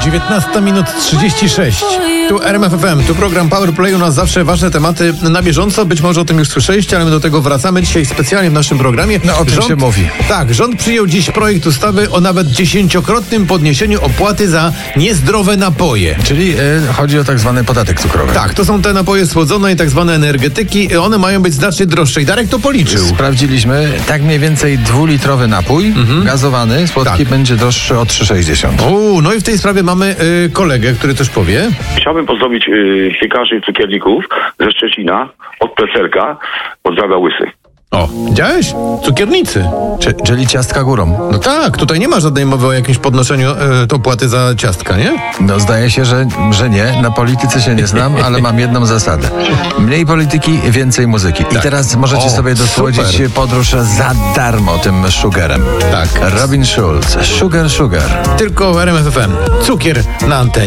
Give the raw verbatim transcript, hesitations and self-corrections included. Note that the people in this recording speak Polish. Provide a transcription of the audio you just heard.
dziewiętnasta minut trzydzieści sześć. Tu R M F F M, tu program Powerplay. U nas zawsze ważne tematy na bieżąco. Być może o tym już słyszeliście, ale my do tego wracamy dzisiaj specjalnie w naszym programie. No o tym rząd, się mówi. Tak, rząd przyjął dziś projekt ustawy o nawet dziesięciokrotnym podniesieniu opłaty za niezdrowe napoje. Czyli y, chodzi o tak zwany podatek cukrowy. Tak, to są te napoje słodzone i tak zwane energetyki. One mają być znacznie droższe. I Darek to policzył. Sprawdziliśmy, tak mniej więcej dwulitrowy napój mhm. gazowany, słodki, tak. będzie droższy o trzy sześćdziesiąt. Uuu, no i w tej sprawie mamy y, kolegę, który też powie. Chciałbym pozdrowić y, piekarzy i cukierników ze Szczecina, od Plecerka, pozdrawia Łysy. O, widziałeś? Cukiernicy. Czy, czyli ciastka górą. No tak, tutaj nie ma żadnej mowy o jakimś podnoszeniu y, opłaty za ciastka, nie? No zdaje się, że, że nie. Na polityce się nie znam, ale mam jedną zasadę. Mniej polityki, więcej muzyki. I tak. teraz możecie o, sobie dosłodzić super. podróż za darmo tym sugarem. Tak. Robin Schulz. Sugar, sugar. Tylko w R M F F M. Cukier na antenie.